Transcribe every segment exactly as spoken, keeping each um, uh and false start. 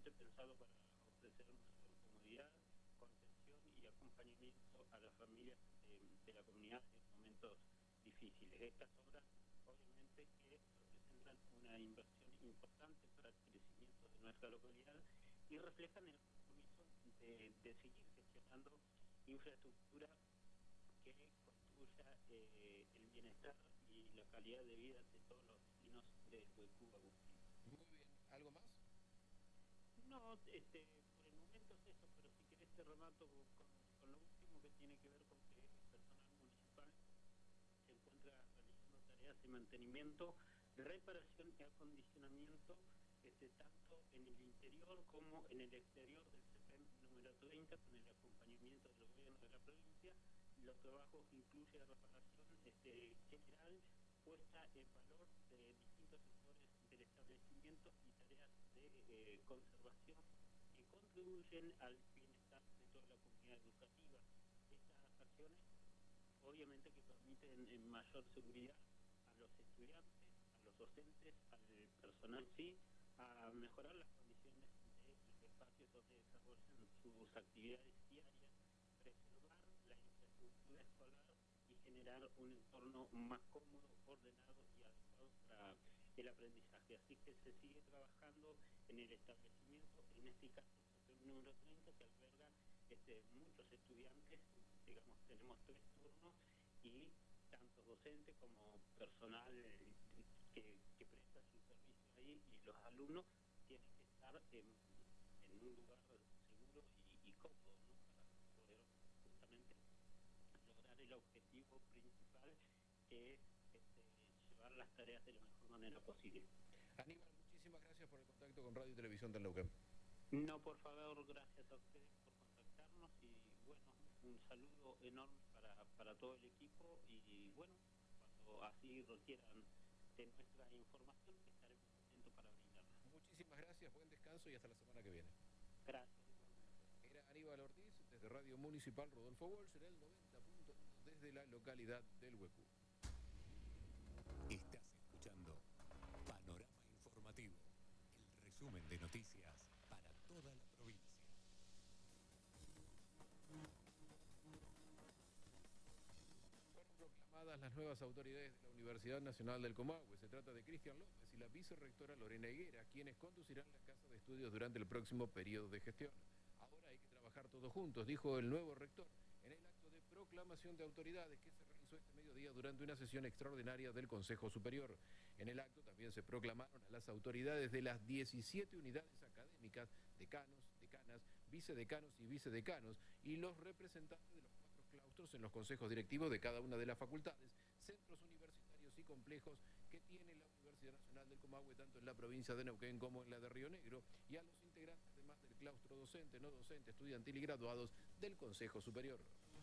justamente pensado para ofrecer mayor comodidad, contención y acompañamiento a las familias de, de la comunidad en momentos difíciles. Estas obras obviamente que representan una inversión importante para el crecimiento de nuestra localidad y reflejan el compromiso de, de seguir gestionando infraestructura que construya eh, el bienestar y la calidad de vida de todos los vecinos de Huecú, Agustín. Muy bien, ¿algo más? No, este, por el momento es eso, pero si querés te remato con, con lo último que tiene que ver con que el personal municipal se encuentra realizando tareas de mantenimiento, reparación y acondicionamiento, este, tanto en el interior como en el exterior del C P E M número treinta, con el acompañamiento del gobierno de la provincia. Los trabajos incluyen reparación este, general, puesta en valor de distintos sectores del establecimiento y tareas de eh, conservación que contribuyen al bienestar de toda la comunidad educativa. Estas acciones obviamente que permiten en mayor seguridad a los estudiantes, a los docentes, al personal sí, a mejorar las condiciones de los espacios donde desarrollan sus actividades diarias, preservar la infraestructura escolar y generar un entorno más cómodo, ordenado y adecuado para el aprendizaje. Así que se sigue trabajando en el establecimiento, en este caso el número treinta, que alberga este, muchos estudiantes. Digamos, tenemos tres turnos y tanto docentes como personal eh, que, que presta su servicio ahí, y los alumnos tienen que estar en, en un lugar seguro y, y cómodo, ¿no? Para poder justamente lograr el objetivo principal, que es este, llevar las tareas de la mejor manera posible. Aníbal, muchísimas gracias por el contacto con Radio y Televisión del Neuquén. No, por favor, gracias a ustedes por contactarnos y bueno, un saludo enorme para, para todo el equipo y bueno, cuando así requieran de nuestra información estaremos atentos para brindarla. Muchísimas gracias, buen descanso y hasta la semana que viene. Gracias. Era Aníbal Ortiz, desde Radio Municipal Rodolfo Walsh, en el noventa punto uno desde la localidad del Huecú. Estás escuchando Panorama Informativo, el resumen de noticias para toda la provincia. Fueron proclamadas las nuevas autoridades de la Universidad Nacional del Comahue. Se trata de Cristian López y la vicerrectora Lorena Higuera, quienes conducirán la casa de estudios durante el próximo periodo de gestión. Ahora hay que trabajar todos juntos, dijo el nuevo rector en el acto de proclamación de autoridades que se realizó este mediodía durante una sesión extraordinaria del Consejo Superior. En el acto también se proclamaron a las autoridades de las diecisiete unidades académicas, decanos, decanas, vicedecanos y vicedecanos, y los representantes de los cuatro claustros en los consejos directivos de cada una de las facultades, centros universitarios y complejos que tiene la Universidad Nacional del Comahue, tanto en la provincia de Neuquén como en la de Río Negro, y a los integrantes, además del claustro docente, no docente, estudiantil y graduados del Consejo Superior.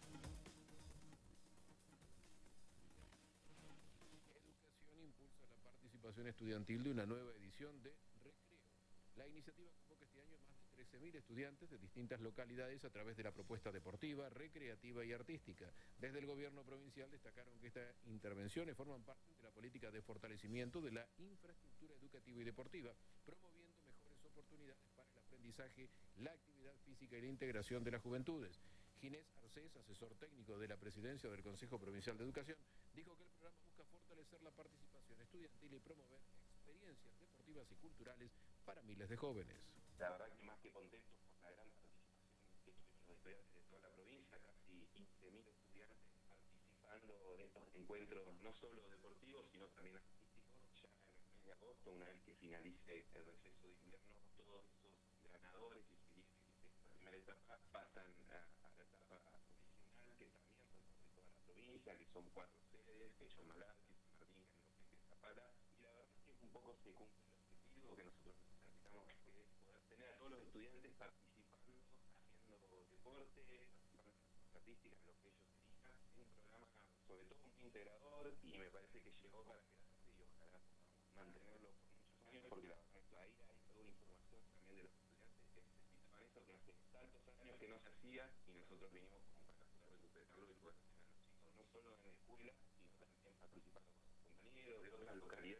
Educación impulsa la participación estudiantil de una nueva edición de Recreo. La iniciativa convoca este año a más de trece mil estudiantes de distintas localidades a través de la propuesta deportiva, recreativa y artística. Desde el gobierno provincial destacaron que estas intervenciones forman parte de la política de fortalecimiento de la infraestructura educativa y deportiva, promoviendo mejores oportunidades para el aprendizaje, la actividad física y la integración de las juventudes. Ginés Arcés, asesor técnico de la presidencia del Consejo Provincial de Educación, dijo que el programa busca fortalecer la participación estudiantil y promover experiencias deportivas y culturales para miles de jóvenes. La verdad que más que contentos por la gran participación que tuvimos los estudiantes de toda la provincia, casi quince mil estudiantes participando de estos encuentros no solo deportivos, sino también artísticos, ya en el mes de agosto, una vez que finalice el receso de invierno, todos esos ganadores y seguidores de esta primera etapa pasan a, a la etapa profesional, que también son de toda la provincia, que son cuatro sedes, que son Malal, que San Martín, que es que Zapala, y la verdad es que un poco se cumple el objetivo que nosotros necesitamos, que es poder tener a todos los estudiantes participando, haciendo deporte, participando en artística, en lo que ellos elijan. Es un programa sobre todo muy integrador y me parece que llegó para quedarse y ojalá podamos mantenerlo por muchos años, porque la verdad es que ahí hay toda una información también de los estudiantes que necesitaban eso, que hace tantos años que no se hacía, y nosotros vinimos como para poder recuperarlo y poder tener a los chicos no solo en la escuela, sino también participando.